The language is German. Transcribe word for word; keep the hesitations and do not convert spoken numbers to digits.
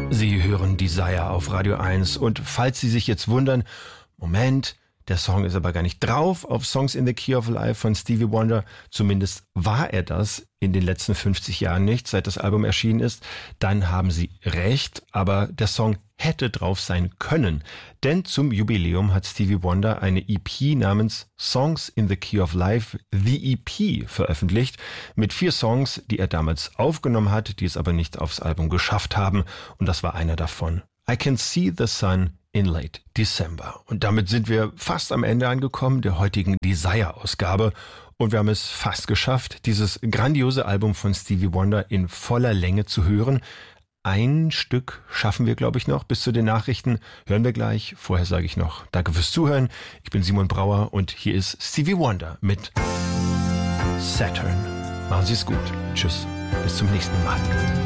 Sie hören Desire auf Radio eins und falls Sie sich jetzt wundern, Moment, der Song ist aber gar nicht drauf auf Songs in the Key of Life von Stevie Wonder. Zumindest war er das in den letzten fünfzig Jahren nicht, seit das Album erschienen ist. Dann haben Sie recht, aber der Song hätte drauf sein können. Denn zum Jubiläum hat Stevie Wonder eine E P namens Songs in the Key of Life, The E P, veröffentlicht. Mit vier Songs, die er damals aufgenommen hat, die es aber nicht aufs Album geschafft haben. Und das war einer davon. I Can See the Sun in Late December. Und damit sind wir fast am Ende angekommen der heutigen Desire-Ausgabe. Und wir haben es fast geschafft, dieses grandiose Album von Stevie Wonder in voller Länge zu hören. Ein Stück schaffen wir, glaube ich, noch. Bis zu den Nachrichten hören wir gleich. Vorher sage ich noch Danke fürs Zuhören. Ich bin Simon Brauer und hier ist Stevie Wonder mit Saturn. Machen Sie es gut. Tschüss. Bis zum nächsten Mal.